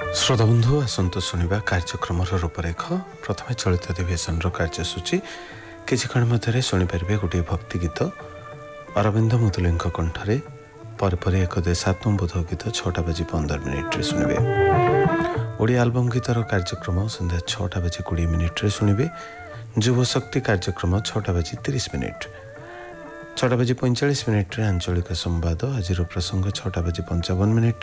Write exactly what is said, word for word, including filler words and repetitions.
श्रोताबंधु आसतु शुणा कार्यक्रम रूपरेख प्रथम चलित अधिवेशन कार्यसूची किसी क्षण मध्य शुणिपारे गोटे भक्ति गीत अरविंद मुदुली कंठरे पर एक देशात्मबोध गीत छटा बजी पंदर मिनिट्रे शुणे ओडिया आलबम गीतर कार्यक्रम संध्या छटा बजी कोड़े मिनिट्रे शुणे युव शक्ति कार्यक्रम छटा बजी तीस मिनिट छटा बजी पैंचाश मिनिट्रे आंचलिक संवाद आज प्रसंग छटा बजी पंचावन मिनिट